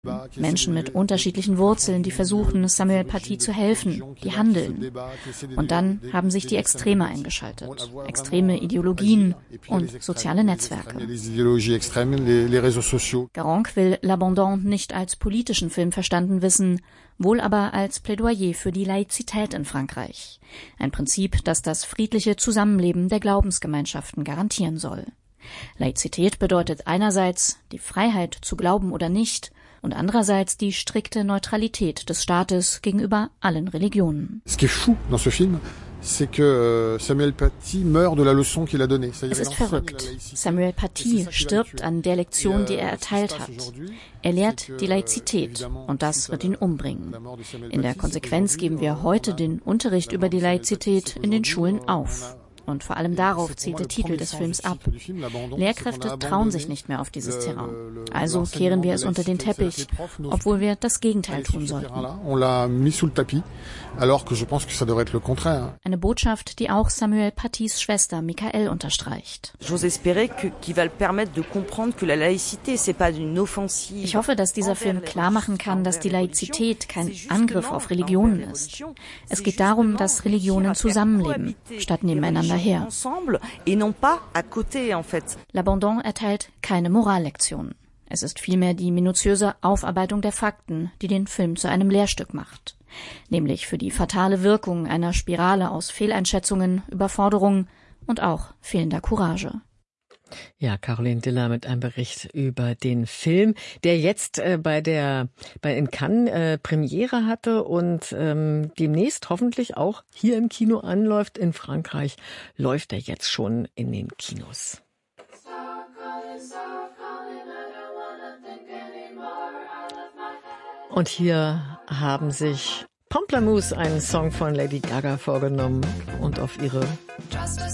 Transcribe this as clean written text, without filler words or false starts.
Menschen mit unterschiedlichen Wurzeln, die versuchen, Samuel Paty zu helfen, die handeln. Und dann haben sich die Extreme eingeschaltet. Extreme Ideologien und soziale Netzwerke. Garang will L'Abandon nicht als politischen Film verstanden wissen, wohl aber als Plädoyer für die Laizität in Frankreich. Ein Prinzip, das das friedliche Zusammenleben der Glaubensgemeinschaften garantieren soll. Laizität bedeutet einerseits die Freiheit zu glauben oder nicht und andererseits die strikte Neutralität des Staates gegenüber allen Religionen. Es ist verrückt. Samuel Paty stirbt an der Lektion, die er erteilt hat. Er lehrt die Laizität und das wird ihn umbringen. In der Konsequenz geben wir heute den Unterricht über die Laizität in den Schulen auf. Und vor allem darauf zielt der Titel des Films ab. Lehrkräfte trauen sich nicht mehr auf dieses Terrain. Also kehren wir es unter den Teppich, obwohl wir das Gegenteil tun sollten. Eine Botschaft, die auch Samuel Patys Schwester Michael unterstreicht. Ich hoffe, dass dieser Film klar machen kann, dass die Laizität kein Angriff auf Religionen ist. Es geht darum, dass Religionen zusammenleben, statt nebeneinander her. L'Abandon erteilt keine Morallektion. Es ist vielmehr die minutiöse Aufarbeitung der Fakten, die den Film zu einem Lehrstück macht. Nämlich für die fatale Wirkung einer Spirale aus Fehleinschätzungen, Überforderung und auch fehlender Courage. Ja, Caroline Diller mit einem Bericht über den Film, der jetzt in Cannes Premiere hatte und demnächst hoffentlich auch hier im Kino anläuft. In Frankreich läuft er jetzt schon in den Kinos. Und hier haben sich Pomplamoose einen Song von Lady Gaga vorgenommen und auf ihre